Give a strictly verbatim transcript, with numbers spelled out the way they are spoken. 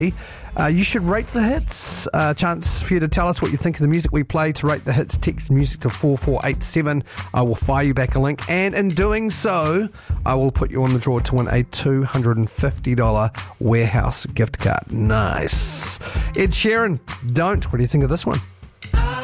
Uh, you should rate the hits. Uh, chance for you to tell us what you think of the music we play. To rate the hits, text music to four four eight seven. I will fire you back a link, and in doing so, I will put you on the draw to win a two hundred fifty dollars Warehouse gift card. Nice. Ed Sheeran, Don't. What do you think of this one?